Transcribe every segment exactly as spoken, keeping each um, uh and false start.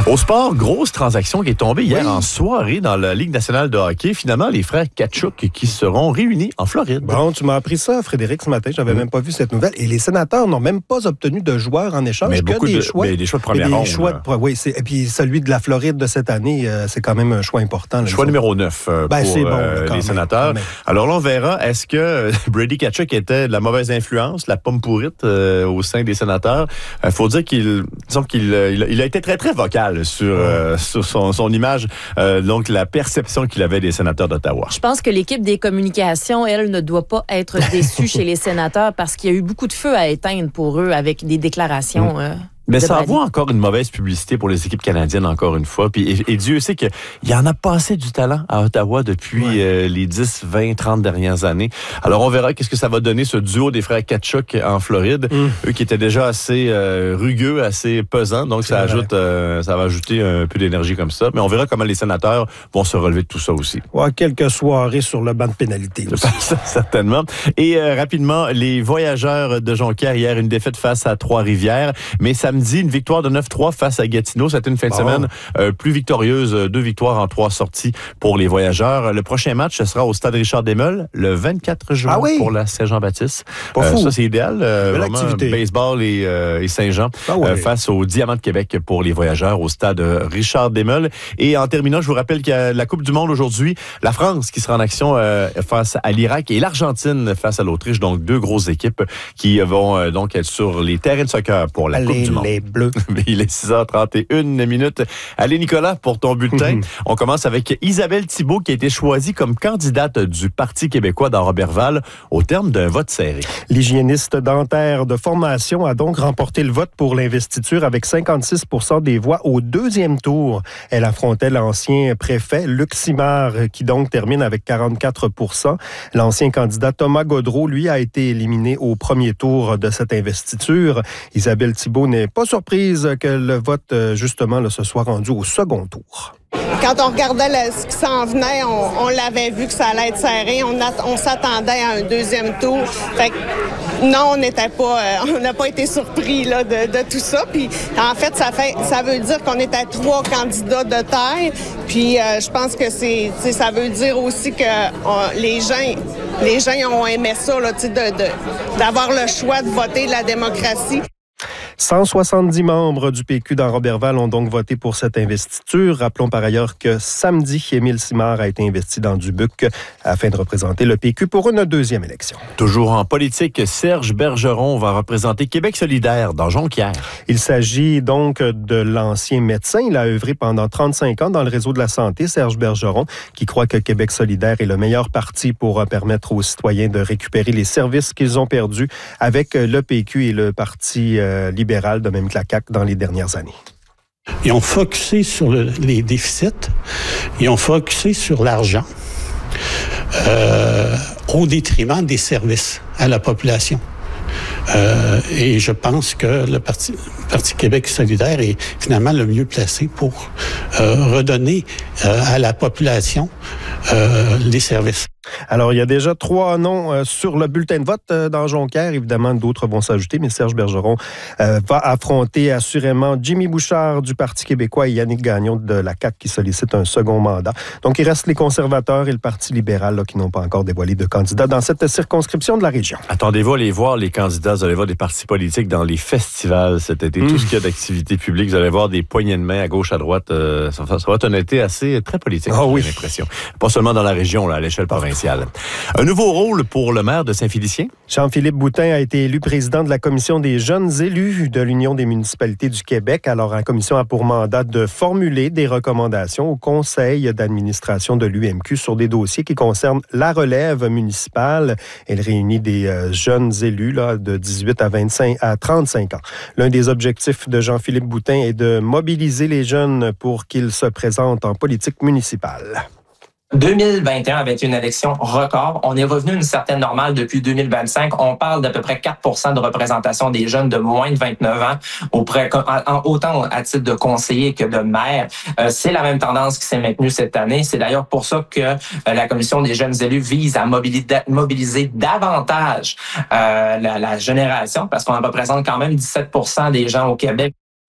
Au sport, grosse transaction qui est tombée hier oui. en soirée dans la Ligue nationale de hockey. Finalement, les frères Tkachuk qui seront réunis en Floride. Bon, tu m'as appris ça, Frédéric, ce matin. J'avais mmh. même pas vu cette nouvelle. Et les sénateurs n'ont même pas obtenu de joueurs en échange. Mais beaucoup que des de choix. Mais des choix de première ronde. Choix de, oui, c'est, et puis celui de la Floride de cette année, euh, c'est quand même un choix important. Là, choix numéro neuf euh, ben, pour c'est bon, euh, les même, sénateurs. Alors là, on verra, est-ce que Brady Tkachuk était de la mauvaise influence, la pomme pourrite euh, au sein des sénateurs? Il euh, faut dire qu'il, disons qu'il il, il a été très, très vocal sur, euh, sur son, son image, euh, donc la perception qu'il avait des sénateurs d'Ottawa. Je pense que l'équipe des communications, elle, ne doit pas être déçue chez les sénateurs parce qu'il y a eu beaucoup de feu à éteindre pour eux avec des déclarations... Mmh. Euh, Mais de ça Brady. envoie encore une mauvaise publicité pour les équipes canadiennes, encore une fois. Puis, et, et Dieu sait qu'il y en a pas assez du talent à Ottawa depuis ouais. euh, les dix, vingt, trente dernières années. Alors, on verra qu'est-ce que ça va donner, ce duo des frères Tkachuk en Floride. Mm. Eux qui étaient déjà assez euh, rugueux, assez pesants. Donc, ça, ajoute, euh, ça va ajouter un peu d'énergie comme ça. Mais on verra comment les sénateurs vont se relever de tout ça aussi. Ouais, quelques soirées sur le banc de pénalité aussi. Certainement. Et euh, rapidement, les Voyageurs de Jonquière, hier, une défaite face à Trois-Rivières. Mais ça Samedi, une victoire de neuf trois face à Gatineau. C'était une fin de bon. semaine euh, plus victorieuse. Deux victoires en trois sorties pour les Voyageurs. Le prochain match, ce sera au stade Richard-Desmeules le vingt-quatre juin ah oui? pour la Saint-Jean-Baptiste. Pas euh, fou. Ça, c'est idéal. Euh, vraiment, baseball et, euh, et Saint-Jean ah ouais. euh, face au Diamant de Québec pour les Voyageurs au stade Richard-Desmeules. Et en terminant, je vous rappelle qu'il y a la Coupe du Monde aujourd'hui. La France qui sera en action euh, face à l'Irak et l'Argentine face à l'Autriche. Donc, deux grosses équipes qui vont euh, donc être sur les terrains de soccer pour la Allez, Coupe du Monde. Les Bleus. Il est six heures trente et une minutes. Allez, Nicolas, pour ton bulletin. On commence avec Isabelle Thibault qui a été choisie comme candidate du Parti québécois dans Roberval au terme d'un vote serré. L'hygiéniste dentaire de formation a donc remporté le vote pour l'investiture avec cinquante-six pour cent des voix au deuxième tour. Elle affrontait l'ancien préfet Luc Simard qui donc termine avec quarante-quatre pour cent. L'ancien candidat Thomas Gaudreault, lui, a été éliminé au premier tour de cette investiture. Isabelle Thibault n'est pas surprise que le vote, justement, là, se soit rendu au second tour. Quand on regardait le, ce qui s'en venait, on, on l'avait vu que ça allait être serré. On, a, on s'attendait à un deuxième tour. Fait que, non, on n'était pas, euh, on n'a pas été surpris là, de, de tout ça. Puis en fait, ça fait, ça veut dire qu'on était trois candidats de taille. Puis euh, je pense que c'est, ça veut dire aussi que euh, les gens, les gens ont aimé ça, là, de, de, d'avoir le choix de voter de la démocratie. cent soixante-dix membres du P Q dans Roberval ont donc voté pour cette investiture. Rappelons par ailleurs que samedi, Émile Simard a été investi dans Dubuc afin de représenter le P Q pour une deuxième élection. Toujours en politique, Serge Bergeron va représenter Québec solidaire dans Jonquière. Il s'agit donc de l'ancien médecin. Il a œuvré pendant trente-cinq ans dans le réseau de la santé, Serge Bergeron, qui croit que Québec solidaire est le meilleur parti pour permettre aux citoyens de récupérer les services qu'ils ont perdus avec le P Q et le Parti euh, libéral. libéral, de même que la C A Q dans les dernières années. Ils ont focusé sur le, les déficits, ils ont focusé sur l'argent euh, au détriment des services à la population. Euh, et je pense que le Parti, le Parti Québec solidaire est finalement le mieux placé pour euh, redonner euh, à la population euh, les services. Alors, il y a déjà trois noms euh, sur le bulletin de vote euh, dans Jonquière. Évidemment, d'autres vont s'ajouter, mais Serge Bergeron euh, va affronter assurément Jimmy Bouchard du Parti québécois et Yannick Gagnon de la C A Q qui sollicite un second mandat. Donc, il reste les conservateurs et le Parti libéral là, qui n'ont pas encore dévoilé de candidats dans cette circonscription de la région. Attendez-vous à aller voir les candidats, vous allez voir des partis politiques dans les festivals cet été, mmh. tout ce qu'il y a d'activités publiques, vous allez voir des poignées de main à gauche, à droite. Euh, ça, ça va être un été assez très politique, oh, oui. j'ai l'impression. Pas seulement dans la région, là, à l'échelle provinciale. Un nouveau rôle pour le maire de Saint-Félicien. Jean-Philippe Boutin a été élu président de la Commission des jeunes élus de l'Union des municipalités du Québec. Alors, la commission a pour mandat de formuler des recommandations au conseil d'administration de l'U M Q sur des dossiers qui concernent la relève municipale. Elle réunit des euh, jeunes élus là, de dix-huit à vingt-cinq à trente-cinq ans. L'un des objectifs de Jean-Philippe Boutin est de mobiliser les jeunes pour qu'ils se présentent en politique municipale. deux mille vingt et un avait été une élection record. On est revenu à une certaine normale depuis deux mille vingt-cinq. On parle d'à peu près quatre pour cent de représentation des jeunes de moins de vingt-neuf ans, auprès, autant à titre de conseiller que de maire. Euh, c'est la même tendance qui s'est maintenue cette année. C'est d'ailleurs pour ça que euh, la Commission des jeunes élus vise à mobiliser, mobiliser davantage euh, la, la génération, parce qu'on représente quand même dix-sept pour cent des gens au Québec.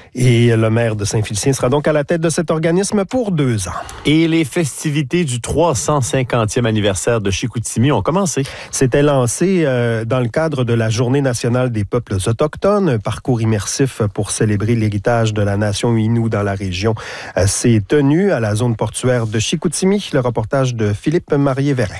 Et le maire de Saint-Félicien sera donc à la tête de cet organisme pour deux ans. Et les festivités du trois cent cinquantième anniversaire de Chicoutimi ont commencé. C'était lancé euh, dans le cadre de la Journée nationale des peuples autochtones, un parcours immersif pour célébrer l'héritage de la nation Innu dans la région. Euh, s'est tenu à la zone portuaire de Chicoutimi. Le reportage de Philippe Marié-Verret.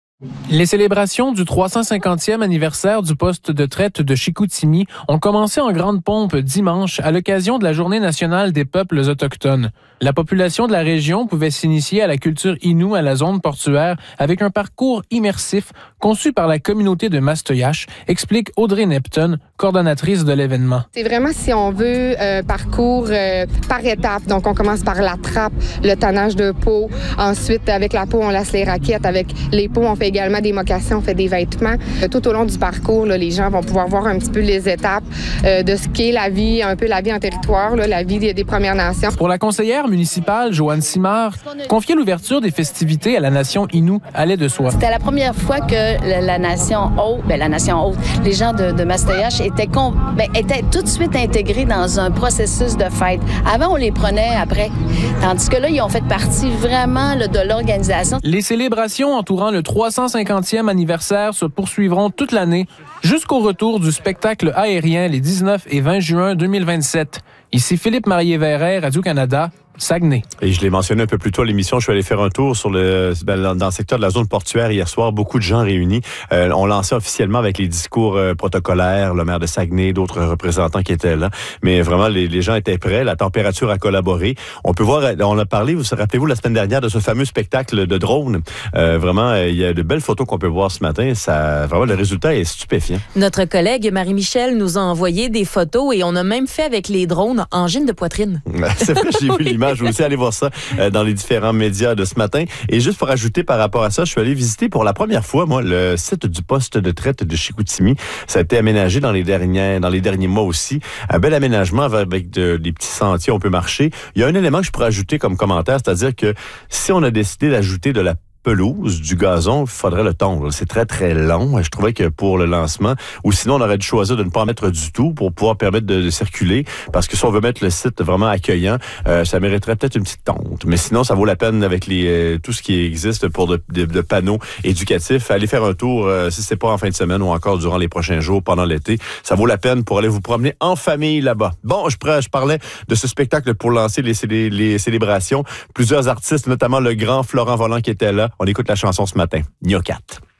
Les célébrations du trois cent cinquantième anniversaire du poste de traite de Chicoutimi ont commencé en grande pompe dimanche à l'occasion de la Journée nationale des peuples autochtones. La population de la région pouvait s'initier à la culture Innu à la zone portuaire avec un parcours immersif conçu par la communauté de Mastoyache, explique Audrey Nepton, coordonnatrice de l'événement. C'est vraiment, si on veut, euh, parcours euh, par étapes. Donc, on commence par la trappe, le tannage de peau. Ensuite, avec la peau, on laisse les raquettes. Avec les peaux, on fait également des mocassins, on fait des vêtements. Euh, tout au long du parcours, là, les gens vont pouvoir voir un petit peu les étapes euh, de ce qu'est la vie, un peu la vie en territoire, là, la vie des, des Premières Nations. Pour la conseillère municipale, Joanne Simard, confier l'ouverture des festivités à la nation Innu allait de soi. C'était la première fois que la, la nation haute, ben la nation haute, les gens de, de Mastoyache étaient, con, ben, étaient tout de suite intégrés dans un processus de fête. Avant, on les prenait après. Tandis que là, ils ont fait partie vraiment là, de l'organisation. Les célébrations entourant le trois cent cinquantième anniversaire se poursuivront toute l'année jusqu'au retour du spectacle aérien les dix-neuf et vingt juin deux mille vingt-sept. Ici Philippe Marié-Verret, Radio-Canada, Saguenay. Et je l'ai mentionné un peu plus tôt à l'émission, je suis allé faire un tour sur le, dans le secteur de la zone portuaire hier soir. Beaucoup de gens réunis. Euh, on lançait officiellement avec les discours euh, protocolaires, le maire de Saguenay, d'autres représentants qui étaient là. Mais vraiment, les, les gens étaient prêts. La température a collaboré. On peut voir, on a parlé, vous rappelez-vous, la semaine dernière de ce fameux spectacle de drone. Euh, vraiment, euh, il y a de belles photos qu'on peut voir ce matin. Ça, vraiment, le résultat est stupéfiant. Notre collègue Marie-Michel nous a envoyé des photos et on a même fait avec les drones angine de poitrine. C'est vrai, j'ai vu l'image. Je vais aussi aller voir ça euh, dans les différents médias de ce matin. Et juste pour ajouter par rapport à ça, je suis allé visiter pour la première fois, moi, le site du poste de traite de Chicoutimi. Ça a été aménagé dans les derniers, dans les derniers mois aussi. Un bel aménagement avec de, des petits sentiers, on peut marcher. Il y a un élément que je pourrais ajouter comme commentaire, c'est-à-dire que si on a décidé d'ajouter de la pelouse, du gazon, il faudrait le tondre. C'est très, très long. Je trouvais que pour le lancement, ou sinon, on aurait dû choisir de ne pas en mettre du tout pour pouvoir permettre de, de circuler, parce que si on veut mettre le site vraiment accueillant, euh, ça mériterait peut-être une petite tonte. Mais sinon, ça vaut la peine avec les euh, tout ce qui existe pour de, de, de panneaux éducatifs. Aller faire un tour, euh, si c'est pas en fin de semaine ou encore durant les prochains jours, pendant l'été, ça vaut la peine pour aller vous promener en famille là-bas. Bon, je, je parlais de ce spectacle pour lancer les, les, les célébrations. Plusieurs artistes, notamment le grand Florent Volant qui était là. On écoute la chanson ce matin, Nyocat.